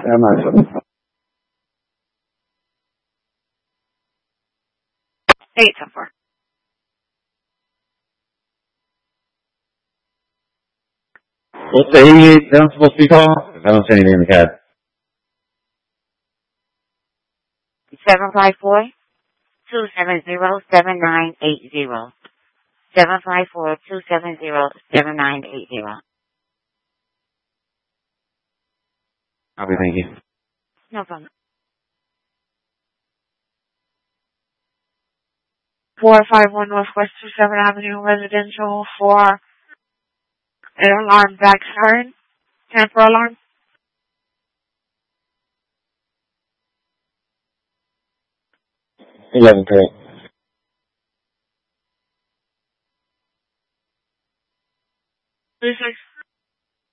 I'm not sure. 874. What's the 88 that I'm supposed to be calling? I don't see anything in the CAD. 754-270-7980. 754-270-7980. Okay, thank you. No problem. 451 Northwest 27th Avenue, residential for an alarm back siren. Tamper alarm. 11 correct. 36